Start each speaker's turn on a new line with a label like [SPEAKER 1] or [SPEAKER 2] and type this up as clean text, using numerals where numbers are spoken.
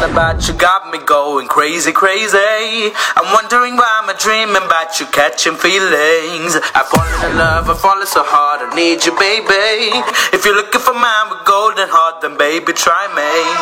[SPEAKER 1] about you got me going crazy, crazy. I'm wondering why I'm dreaming about you catching feelings. I fallen in love, I fallen so hard, I need you, baby. If you're looking for mine with golden heart, then baby, try me.